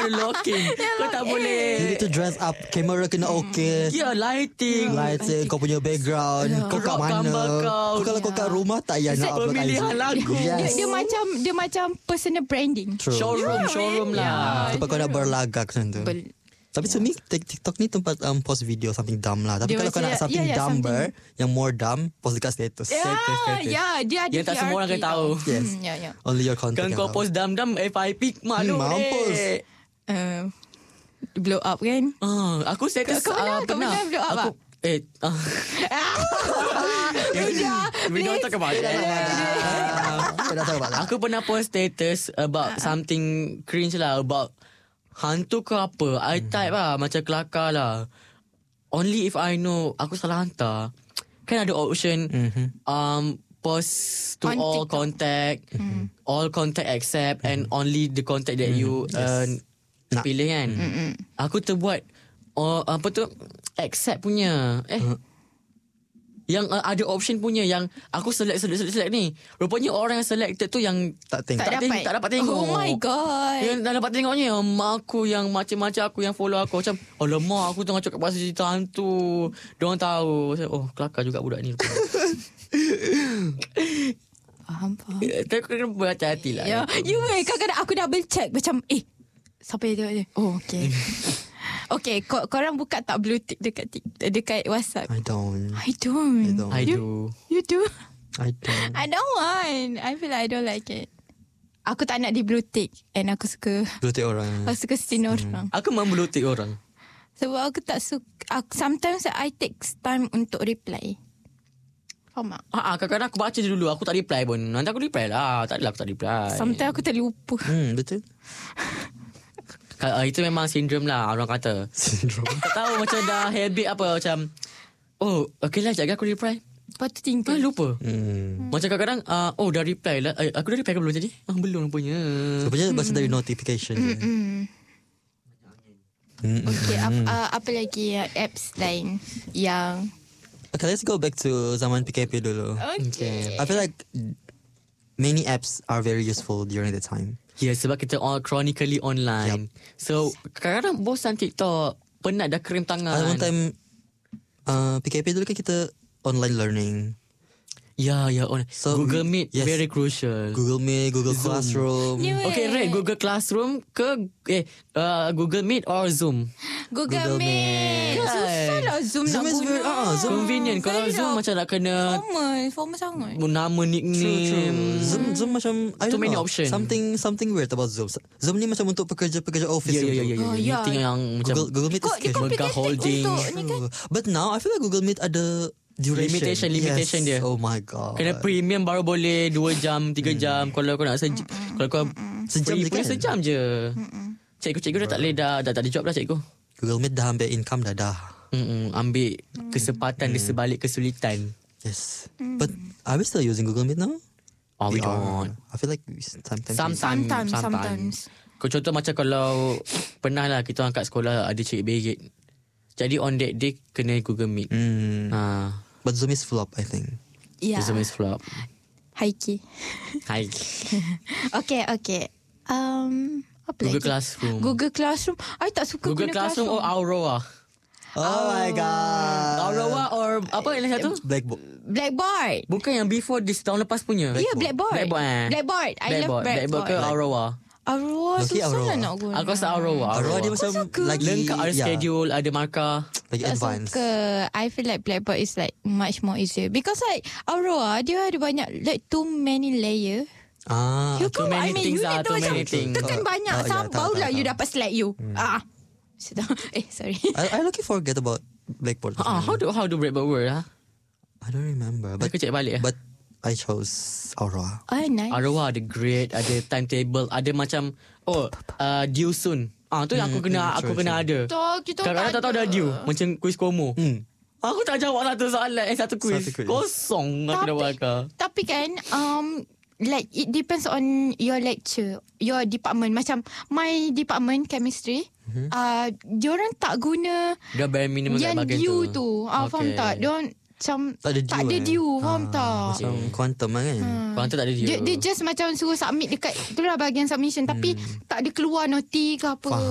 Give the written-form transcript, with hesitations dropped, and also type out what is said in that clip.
ada locking. Kau tak boleh. You need to dress up. Kamera kena okay. Lighting. Kau punya background. Kau kat mana kau. Kalau kau kat rumah tak payah nak upload Pemilihan IG. lagu. Dia macam personal branding. True. Showroom lah. Sebab kau nak berlagak macam tu. Tapi to me TikTok ni tempat post video something dumb lah. Tapi Dia kalau kau macam nak something dumber, yang more dumb, post dekat status. Dia ada Yang tak semua orang akan tahu. Yes. Only your content Kan kau post dam-dam FIP malu mampus. Blow up kan. Aku status Kau pernah blow up aku, We don't talk about that. Aku pernah post status about something cringe lah, about hantu ke apa. I type lah macam kelakar lah. Only if I know aku salah hantar. Kan ada option post to on all TikTok. contact, all contact accept, and only the contact that you pilih kan. Aku terbuat apa tu, accept punya yang ada option punya, yang aku select ni. Rupanya orang yang selected tu yang tak dapat tengok. Oh my god. Yang tak dapat tengoknya mak aku, yang macam-macam aku, yang follow aku. Macam alamak, aku tengah cakap pasal cerita hantu, diorang tahu. Oh, kelakar juga budak ni. Faham. Tapi aku kena berhati-hati lah. You kadang-kadang aku double check macam siapa yang tengok je. Oh okay. Okay, korang buka tak blue tick dekat WhatsApp? I don't. You do? I don't. I don't want. I feel like I don't like it. Aku tak nak di blue tick. And aku suka Blue tick orang. Aku suka seen orang. Aku membelutik orang. Sebab aku tak suka. Sometimes I take time untuk reply. Faham tak? Kadang-kadang aku baca je dulu, aku tak reply pun. Nanti aku reply lah. Tak adalah aku tak reply. Sometimes aku terlupa. Betul. Itu memang sindrom lah, orang kata. Tak tahu macam dah habit apa, macam okay lah, sekejap aku reply. Lepas tu tinggal. Lupa. Macam kadang-kadang dah reply lah. Aku dah reply ke belum tadi? Belum punya. Sebenarnya baca dari notification je. Okay, apa lagi apps lain yang Okay, let's go back to zaman PKP dulu. Okay. I feel like many apps are very useful during that time. Sebab kita all chronically online. So kadang-kadang bosan TikTok, penat dah kering tangan. At one time PKP dulu kan kita online learning. So, Google Meet very crucial. Google Meet, Google Zoom. Classroom. Okay, Red, Google Classroom ke Google Meet or Zoom? Google Meet. Susah lah Zoom Zoom nak is very guna. Convenient. Kalau Zoom macam nak kena Formal sangat. nama, nickname. Zoom macam I Too don't many know, option. something weird about Zoom. Zoom ni macam untuk pekerja-pekerja office. Meeting yang macam Google Meet is Megah holding. But now I feel like Google Meet ada duration. Limitation dia. Oh my god. Kena premium baru boleh 2 jam 3 jam. Kalau kau nak kalau kau Sejam je kan? sejam je. Cikgu dah tak boleh dah tak ada job dah cikgu. Google Meet dah ambil income dah. Ambil kesempatan di sebalik kesulitan. Yes. But are we still using Google Meet now? We don't. I feel like Sometimes. Kau contoh macam kalau pernah lah kita orang kat sekolah ada cikgu berit. Jadi on that day kena Google Meet. But Zoom is flop, I think. Yeah. Zoom is flop. Hai Ki. Okay. Apa Google lagi? Classroom. Google Classroom. I tak suka Google guna Classroom or Aurora. Oh my god. Aurora or apa yang satu? Blackboard. Bukan yang before this tahun lepas punya. Ya, Blackboard. Blackboard. I love Blackboard. Ke Aurora. Aurora Lucky susah Aurora. lah nak guna. Aku rasa Aurora. Aurora dia macam lagi lengkap, ada schedule, ada markah. lagi Tak advance. suka. I feel like Blackboard is like much more easier because like Aurora dia ada banyak like too many layer. Too many things you need to too macam many things. tekan banyak barulah you dapat slide you. Sorry. I looking forget about Blackboard. How do Blackboard work? I don't remember. But Aku cek balik. But I chose Aurora. Nice. Aurora ada grade, ada timetable, ada macam due soon. Tu yang aku kena ada. Kadang-kadang tak tahu dah due. Macam kuis Komo. Aku tak jawab satu soalan, satu kuis. Kosong aku dah bakar. Tapi kan like it depends on your lecture, your department. Macam my department chemistry, diorang tak guna Dia bare minimum kat yang bahagian due tu. Faham tak? Diorang macam tak ada due. Faham tak? Macam quantum lah kan. Korang tu tak ada due. Dia just macam suruh submit dekat tu lah bahagian submission, tapi tak ada keluar noti ke apa.